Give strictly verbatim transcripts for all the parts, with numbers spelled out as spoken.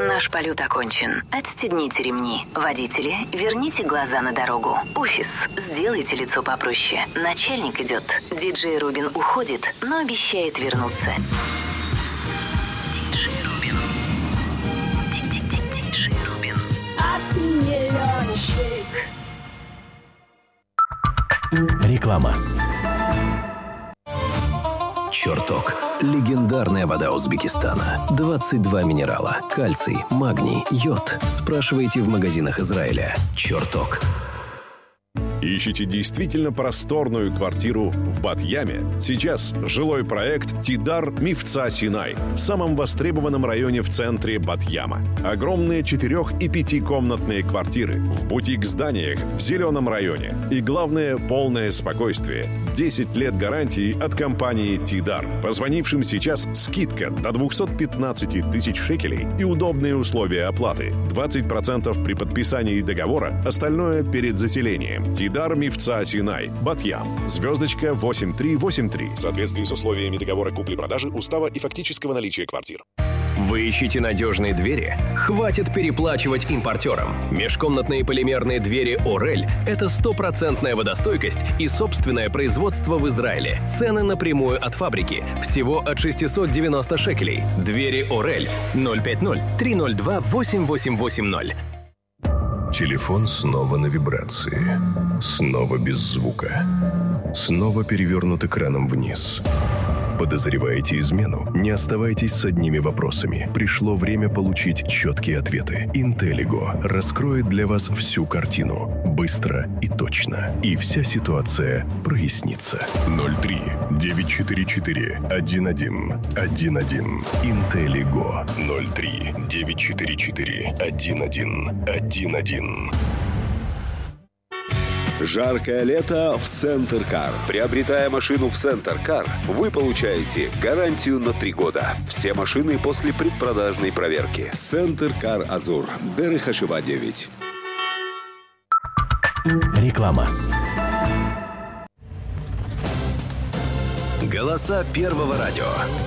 Наш полет окончен. Отстегните ремни. Водители, верните глаза на дорогу. Офис, сделайте лицо попроще. Начальник идет. Диджей Рубин уходит, но обещает вернуться. Диджей Рубин. Диджей Рубин. Реклама. Чертог. Легендарная вода Узбекистана. двадцать два минерала. Кальций, магний, йод. Спрашивайте в магазинах Израиля. Чертог. Ищите действительно просторную квартиру в Бат-Яме? Сейчас жилой проект «Тидар Мифца Синай» в самом востребованном районе в центре Бат-Яма. Огромные четырех- и пятикомнатные квартиры в бутик-зданиях в зеленом районе. И главное, полное спокойствие. десять лет гарантии от компании «Тидар». Позвонившим сейчас скидка до двести пятнадцать тысяч шекелей и удобные условия оплаты. двадцать процентов при подписании договора, остальное перед заселением. «Тидар Мифца Синай», Бат-Ям. Звездочка восемь три восемь три. В соответствии с условиями договора купли-продажи, устава и фактического наличия квартир. Вы ищете надежные двери? Хватит переплачивать импортерам. Межкомнатные полимерные двери «Орель» — это стопроцентная водостойкость и собственное производство в Израиле. Цены напрямую от фабрики. Всего от шестьсот девяносто шекелей. Двери «Орель» ноль пять ноль три ноль два восемь восемь восемь ноль. Телефон снова на вибрации. Снова без звука. Снова перевернут экраном вниз. Подозреваете измену? Не оставайтесь с одними вопросами. Пришло время получить четкие ответы. Интеллиго раскроет для вас всю картину. Быстро и точно. И вся ситуация прояснится. ноль три девять четыре четыре один один один один. Интеллиго. ноль три девять четыре четыре один один один один. Жаркое лето в Центр Кар. Приобретая машину в Центр Кар, вы получаете гарантию на три года. Все машины после предпродажной проверки. Центр Кар Азур. Дерых Ашива девять. Реклама. Голоса Первого радио.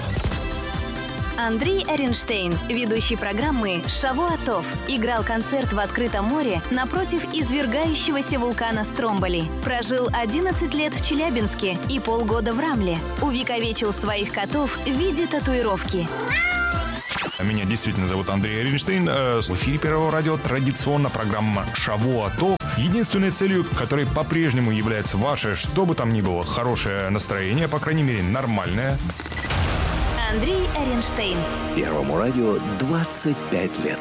Андрей Эренштейн, ведущий программы «Шавуа Тов», играл концерт в открытом море напротив извергающегося вулкана Стромболи. Прожил одиннадцать лет в Челябинске и полгода в Рамле. Увековечил своих котов в виде татуировки. Меня действительно зовут Андрей Эренштейн. В эфире Первого радио традиционно программа «Шавуа Тов», единственной целью которой по-прежнему является ваше, что бы там ни было, хорошее настроение, по крайней мере, нормальное. Андрей Эренштейн. Первому радио двадцать пять лет.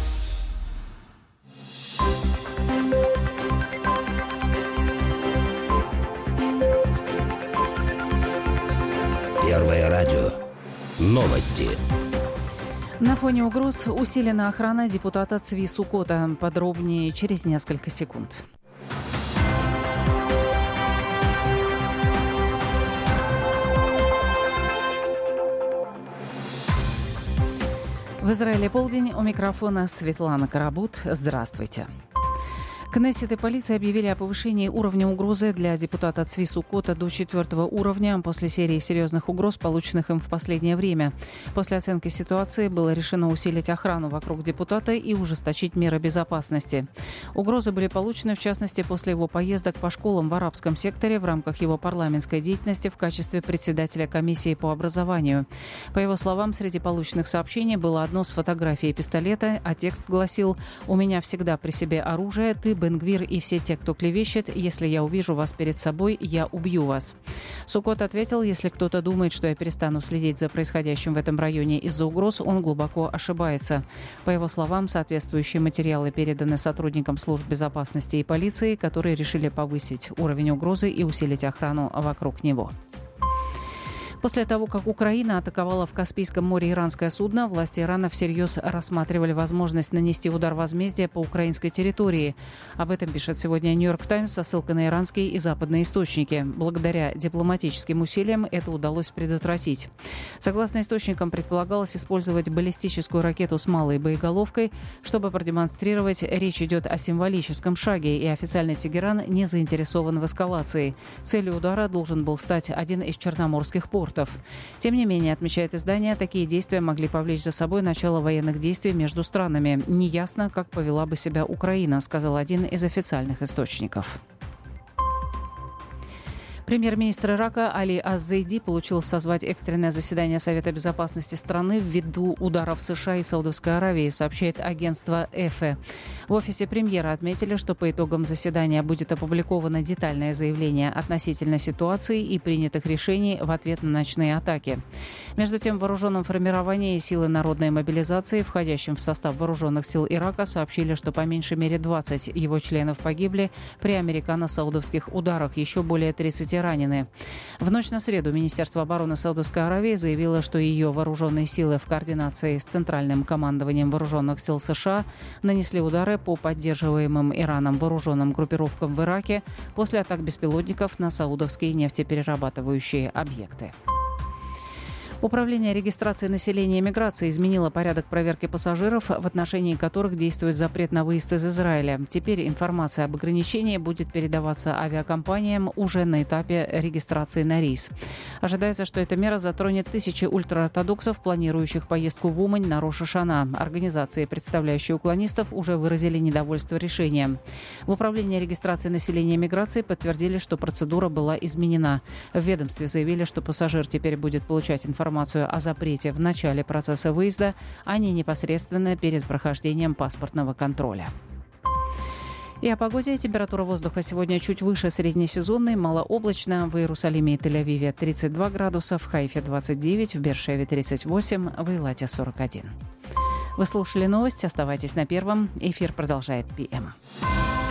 Первое радио. Новости. На фоне угроз усилена охрана депутата Цви Сукота. Подробнее через несколько секунд. В Израиле полдень. У микрофона Светлана Карабут. Здравствуйте. Кнессет и полиция объявили о повышении уровня угрозы для депутата Цви Сукота до четвертого уровня после серии серьезных угроз, полученных им в последнее время. После оценки ситуации было решено усилить охрану вокруг депутата и ужесточить меры безопасности. Угрозы были получены, в частности, после его поездок по школам в арабском секторе в рамках его парламентской деятельности в качестве председателя комиссии по образованию. По его словам, среди полученных сообщений было одно с фотографией пистолета, а текст гласил: «У меня всегда при себе оружие, ты, Бен-Гвир и все те, кто клевещет, если я увижу вас перед собой, я убью вас». Сукот ответил: «Если кто-то думает, что я перестану следить за происходящим в этом районе из-за угроз, он глубоко ошибается». По его словам, соответствующие материалы переданы сотрудникам служб безопасности и полиции, которые решили повысить уровень угрозы и усилить охрану вокруг него. После того, как Украина атаковала в Каспийском море иранское судно, власти Ирана всерьез рассматривали возможность нанести удар возмездия по украинской территории. Об этом пишет сегодня «Нью-Йорк Таймс» со ссылкой на иранские и западные источники. Благодаря дипломатическим усилиям это удалось предотвратить. Согласно источникам, предполагалось использовать баллистическую ракету с малой боеголовкой, чтобы продемонстрировать, речь идет о символическом шаге, и официальный Тегеран не заинтересован в эскалации. Целью удара должен был стать один из черноморских портов. пунктов. Тем не менее, отмечает издание, такие действия могли повлечь за собой начало военных действий между странами. Неясно, как повела бы себя Украина, сказал один из официальных источников. Премьер-министр Ирака Али Аз-Зайди получил созвать экстренное заседание Совета безопасности страны ввиду ударов США и Саудовской Аравии, сообщает агентство ЭФЭ. В офисе премьера отметили, что по итогам заседания будет опубликовано детальное заявление относительно ситуации и принятых решений в ответ на ночные атаки. Между тем, в вооруженном формировании силы народной мобилизации, входящим в состав вооруженных сил Ирака, сообщили, что по меньшей мере двадцать его членов погибли при американо-саудовских ударах, еще более тридцати ранены. В ночь на среду Министерство обороны Саудовской Аравии заявило, что ее вооруженные силы в координации с Центральным командованием вооруженных сил США нанесли удары по поддерживаемым Ираном вооруженным группировкам в Ираке после атак беспилотников на саудовские нефтеперерабатывающие объекты. Управление регистрации населения и миграции изменило порядок проверки пассажиров, в отношении которых действует запрет на выезд из Израиля. Теперь информация об ограничении будет передаваться авиакомпаниям уже на этапе регистрации на рейс. Ожидается, что эта мера затронет тысячи ультраортодоксов, планирующих поездку в Умань на Рош ха-Шана. Организации, представляющие уклонистов, уже выразили недовольство решением. В Управлении регистрации населения и миграции подтвердили, что процедура была изменена. В ведомстве заявили, что пассажир теперь будет получать информацию информацию о запрете в начале процесса выезда, а не непосредственно перед прохождением паспортного контроля. И о погоде. Температура воздуха сегодня чуть выше среднесезонной, малооблачно. В Иерусалиме и Тель-Авиве тридцать два градуса, в Хайфе двадцать девять, в Беer-Шеве тридцать восемь, в Эйлате сорок один. Вы слушали новости. Оставайтесь на Первом. Эфир продолжает ПМ.